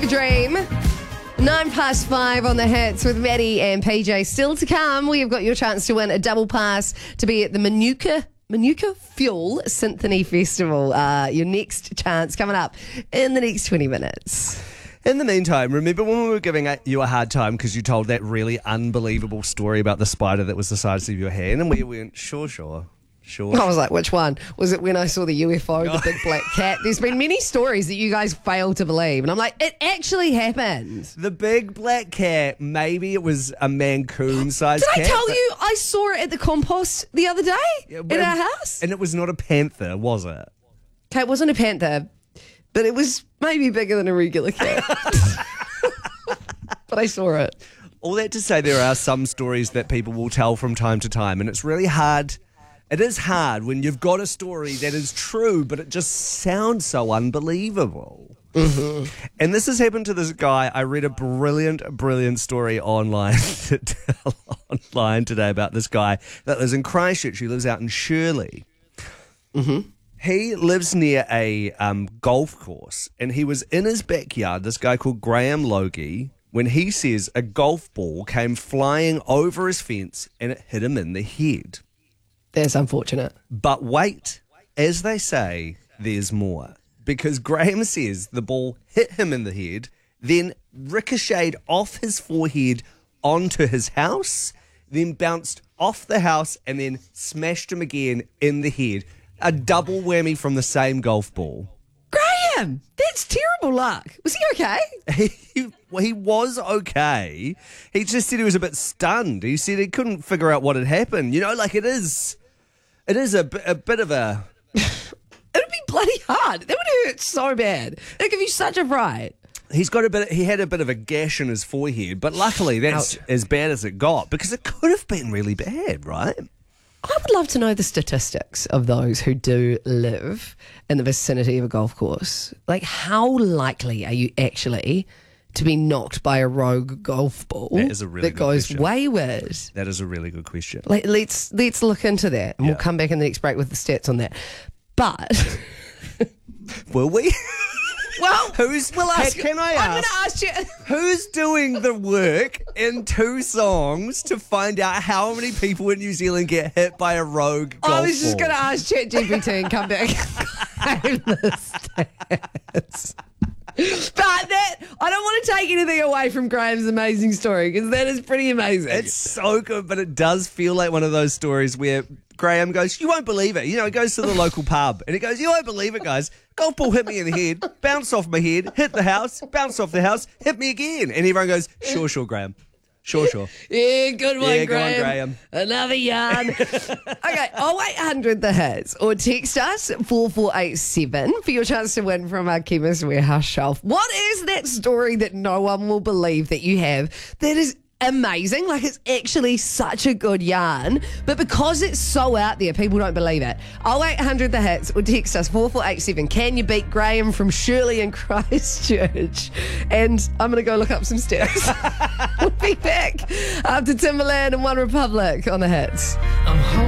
Dream. 5:09 on the hits with Maddie and PJ. Still to come, we have got your chance to win a double pass to be at the Manuka Fuel Symphony Festival. Your next chance coming up in the next 20 minutes. In the meantime, remember when we were giving you a hard time because you told that really unbelievable story about the spider that was the size of your hand, and we went, sure. I was like, which one? Was it when I saw the UFO, the big black cat? There's been many stories that you guys fail to believe. And I'm like, it actually happened. The big black cat, maybe it was a Mancoon-sized cat. Did I tell you I saw it at the compost the other day in our house? And it was not a panther, was it? Okay, it wasn't a panther, but it was maybe bigger than a regular cat. But I saw it. All that to say, there are some stories that people will tell from time to time, and it's really hard. It is hard when you've got a story that is true, but it just sounds so unbelievable. Mm-hmm. And this has happened to this guy. I read a brilliant story online today about this guy that lives in Christchurch. He lives out in Shirley. Mm-hmm. He lives near a golf course, and he was in his backyard, this guy called Graham Logie, when he says a golf ball came flying over his fence and it hit him in the head. That's unfortunate. But wait, as they say, there's more. Because Graham says the ball hit him in the head, then ricocheted off his forehead onto his house, then bounced off the house and then smashed him again in the head. A double whammy from the same golf ball. Graham, that's terrible luck. Was he okay? He was okay. He just said he was a bit stunned. He said he couldn't figure out what had happened. You know, like it is a bit of a... It would be bloody hard. That would hurt so bad. It'd give you such a fright. He had a bit of a gash in his forehead, but luckily that's as bad as it got, because it could have been really bad, right? I would love to know the statistics of those who do live in the vicinity of a golf course. Like, how likely are you actually to be knocked by a rogue golf ball that goes wayward? That is a really good question. Like, let's look into that, and we'll come back in the next break with the stats on that. But will we? Well, can I ask? I'm going to ask you. Who's doing the work in 2 songs to find out how many people in New Zealand get hit by a rogue golf ball? I was just going to ask ChatGPT and come back. But I don't want to take anything away from Graham's amazing story, because that is pretty amazing. It's so good, but it does feel like one of those stories where Graham goes, you won't believe it. You know, he goes to the local pub and he goes, you won't believe it, guys. Golf ball hit me in the head, bounced off my head, hit the house, bounced off the house, hit me again. And everyone goes, sure, Graham. Sure. Yeah, good one, Graham. Go on, Graham. Another yarn. Okay, 0800 the hits, or text us 4487 for your chance to win from our Chemist Warehouse shelf. What is that story that no one will believe that you have that is amazing? Like, it's actually such a good yarn, but because it's so out there, people don't believe it. 0800 the hits, or text us 4487. Can you beat Graham from Shirley and Christchurch? And I'm going to go look up some stats. We'll be back after Timberland and One Republic on the hits.